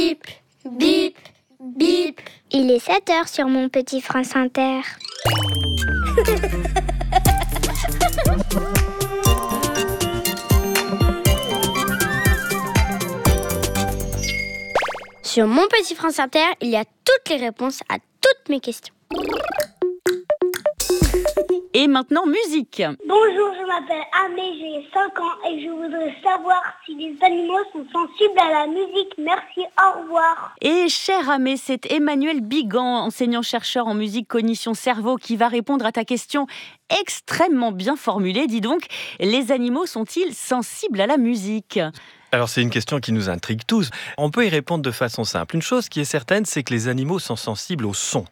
Bip, bip, bip. Il est 7h sur Mon Petit France Inter. Sur Mon Petit France Inter, il y a toutes les réponses à toutes mes questions. Et maintenant, musique. Bonjour, je m'appelle Amé, j'ai 5 ans et je voudrais savoir si les animaux sont sensibles à la musique. Merci, au revoir. Et cher Amé, c'est Emmanuel Bigan, enseignant-chercheur en musique, cognition, cerveau, qui va répondre à ta question extrêmement bien formulée. Dis donc, les animaux sont-ils sensibles à la musique ? Alors c'est une question qui nous intrigue tous. On peut y répondre de façon simple. Une chose qui est certaine, c'est que les animaux sont sensibles au son.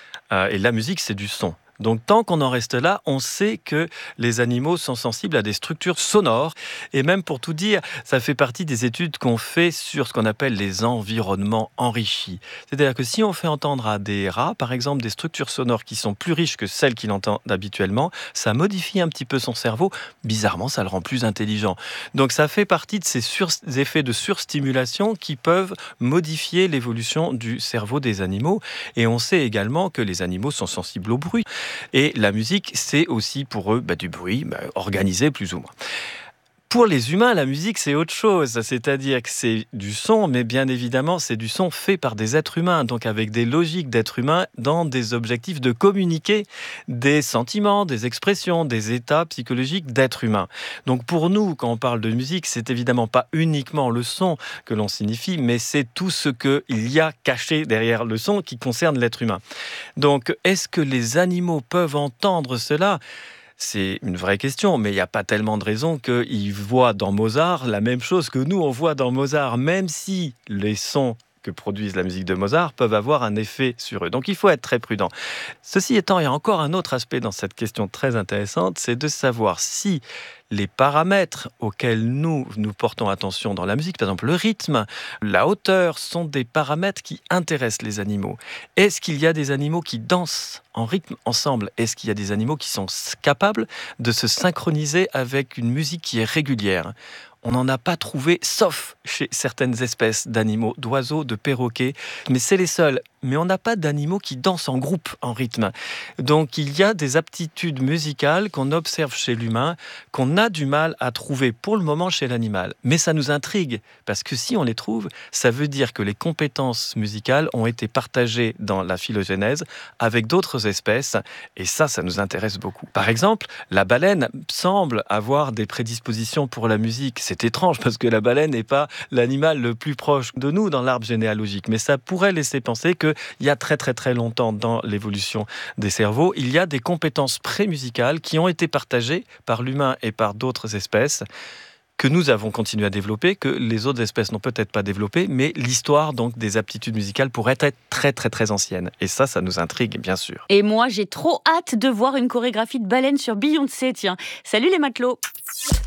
Et la musique, c'est du son. Donc tant qu'on en reste là, on sait que les animaux sont sensibles à des structures sonores. Et même pour tout dire, ça fait partie des études qu'on fait sur ce qu'on appelle les environnements enrichis. C'est-à-dire que si on fait entendre à des rats, par exemple, des structures sonores qui sont plus riches que celles qu'il entend habituellement, ça modifie un petit peu son cerveau. Bizarrement, ça le rend plus intelligent. Donc ça fait partie de ces effets de surstimulation qui peuvent modifier l'évolution du cerveau des animaux. Et on sait également que les animaux sont sensibles au bruit. Et la musique, c'est aussi pour eux du bruit organisé plus ou moins. Pour les humains, la musique, c'est autre chose. C'est-à-dire que c'est du son, mais bien évidemment, c'est du son fait par des êtres humains, donc avec des logiques d'êtres humains dans des objectifs de communiquer des sentiments, des expressions, des états psychologiques d'êtres humains. Donc pour nous, quand on parle de musique, c'est évidemment pas uniquement le son que l'on signifie, mais c'est tout ce qu'il y a caché derrière le son qui concerne l'être humain. Donc, est-ce que les animaux peuvent entendre cela ? C'est une vraie question, mais il n'y a pas tellement de raisons qu'ils voient dans Mozart la même chose que nous, on voit dans Mozart, même si les sons que produisent la musique de Mozart peuvent avoir un effet sur eux. Donc il faut être très prudent. Ceci étant, il y a encore un autre aspect dans cette question très intéressante, c'est de savoir si les paramètres auxquels nous portons attention dans la musique, par exemple le rythme, la hauteur, sont des paramètres qui intéressent les animaux. Est-ce qu'il y a des animaux qui dansent en rythme ensemble ? Est-ce qu'il y a des animaux qui sont capables de se synchroniser avec une musique qui est régulière ? On n'en a pas trouvé, sauf chez certaines espèces d'animaux, d'oiseaux, de perroquets, mais c'est les seuls. Mais on n'a pas d'animaux qui dansent en groupe, en rythme. Donc il y a des aptitudes musicales qu'on observe chez l'humain, qu'on a du mal à trouver pour le moment chez l'animal. Mais ça nous intrigue, parce que si on les trouve, ça veut dire que les compétences musicales ont été partagées dans la phylogénèse avec d'autres espèces, et ça nous intéresse beaucoup. Par exemple, la baleine semble avoir des prédispositions pour la musique. C'est étrange, parce que la baleine n'est pas l'animal le plus proche de nous dans l'arbre généalogique, mais ça pourrait laisser penser qu'il y a très très très longtemps dans l'évolution des cerveaux, il y a des compétences pré-musicales qui ont été partagées par l'humain et par d'autres espèces que nous avons continué à développer, que les autres espèces n'ont peut-être pas développé, mais l'histoire donc des aptitudes musicales pourrait être très très très ancienne. Et ça nous intrigue bien sûr. Et moi, j'ai trop hâte de voir une chorégraphie de baleine sur Beyoncé, tiens. Salut les matelots.